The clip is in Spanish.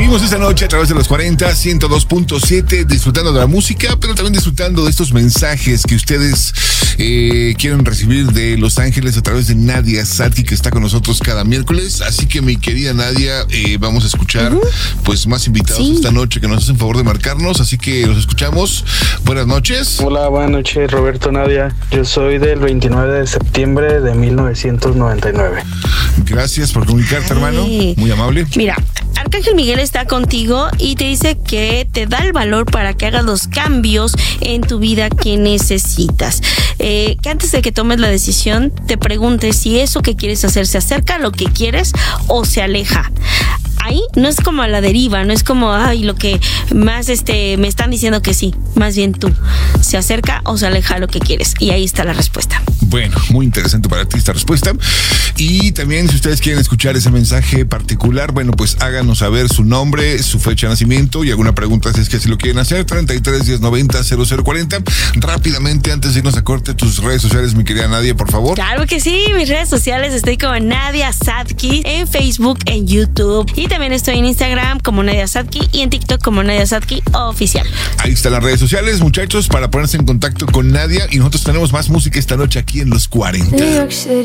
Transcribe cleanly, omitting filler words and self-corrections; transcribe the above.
Seguimos esta noche a través de los 40, 102.7, disfrutando de la música, pero también disfrutando de estos mensajes que ustedes quieren recibir de Los Ángeles a través de Nadia Sadki, que está con nosotros cada miércoles. Así que, mi querida Nadia, vamos a escuchar pues más invitados esta noche que nos hacen favor de marcarnos, así que los escuchamos. Buenas noches. Hola, buenas noches, Roberto, Nadia. Yo soy del 29 de septiembre de 1999. Gracias por comunicarte, hermano. Muy amable. Mira, Arcángel Miguel está contigo y te dice que te da el valor para que hagas los cambios en tu vida que necesitas. Que antes de que tomes la decisión, te preguntes si eso que quieres hacer se acerca a lo que quieres o se aleja. Ahí no es como a la deriva, no es como lo que más me están diciendo que sí, más bien tú. ¿Se acerca o se aleja a lo que quieres? Y ahí está la respuesta. Bueno, muy interesante para ti esta respuesta. Y también, si ustedes quieren escuchar ese mensaje particular, bueno, pues háganos saber su nombre, su fecha de nacimiento y alguna pregunta si es que así lo quieren hacer. 33 10 90 0040. Rápidamente, antes de irnos a corte, tus redes sociales, mi querida Nadia, por favor. Claro que sí, mis redes sociales, estoy como Nadia Sadki en Facebook, en YouTube, y también estoy en Instagram como Nadia Sadki y en TikTok como Nadia Sadki Oficial. Ahí están las redes sociales, muchachos, para ponerse en contacto con Nadia, y nosotros tenemos más música esta noche aquí en Los 40.